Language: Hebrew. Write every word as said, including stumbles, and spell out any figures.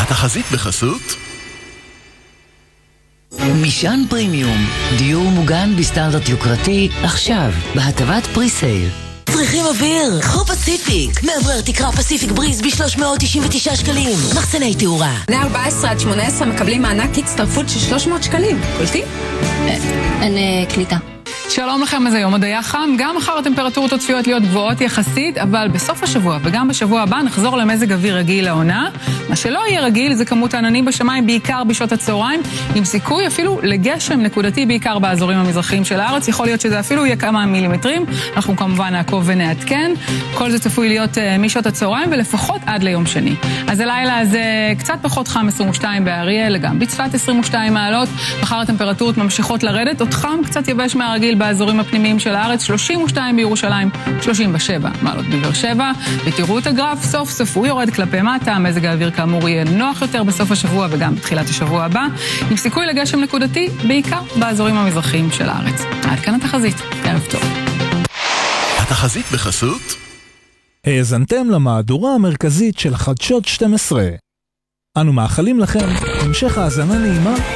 התחזית בחסות מישן פרימיום, דיור מוגן בסטנדרט יוקרתי, עכשיו, בהטבת פריסייל. צריכים אוויר, קחו פסיפיק. מאוורר תקרה פסיפיק בריז ב-שלוש מאות תשעים ותשעה שקלים. מחסני תאורה. בני ארבע עשרה עד שמונה עשרה מקבלים מענק הצטרפות של שלוש מאות שקלים. קולטי? אין קליטה. שלום לכם, איזה יום עוד היה חם. גם מחר הטמפרטורות הצפויות להיות גבוהות יחסית, אבל בסוף השבוע וגם בשבוע הבא נחזור למזג אוויר רגיל לעונה. מה שלא יהיה רגיל זה כמות העננים בשמיים, בעיקר בשעות הצהריים, עם סיכוי אפילו לגשם נקודתי, בעיקר באזורים המזרחיים של הארץ. יכול להיות שזה אפילו יהיה כמה מילימטרים. אנחנו כמובן נעקוב ונעדכן. כל זה צפוי להיות uh, משעות הצהריים ולפחות עד ליום שני. אז הלילה זה קצת פחות חם, עשרים ושתיים באריאל, גם בצפת עשרים ושתיים מעלות. מחר הטמפרטורות ממשיכות לרדת, עוד חם קצת יבש מהרגיל באזורים הפנימיים של הארץ, שלושים ושתיים בירושלים, שלושים ושבע מעלות בבאר שבע, ותראו את הגרף, סוף סוף הוא יורד כלפי מטה, מזג האוויר כאמור יהיה נוח יותר בסוף השבוע וגם בתחילת השבוע הבא, עם סיכוי לגשם נקודתי, בעיקר באזורים המזרחיים של הארץ. עד כאן התחזית, ערב טוב. התחזית בחסות האזנתם למהדורה המרכזית של חדשות שתים עשרה. אנו מאחלים לכם המשך האזנה נעימה